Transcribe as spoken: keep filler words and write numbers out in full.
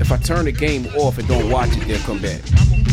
If I turn the game off and don't watch it, they'll come back.